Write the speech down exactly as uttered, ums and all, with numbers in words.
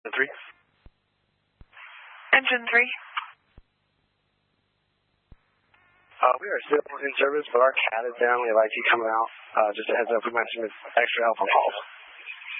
Three. Engine three. Uh, we are still in service, but our cat is down. We have I T coming out. Uh, just a heads up, we might submit extra help on calls.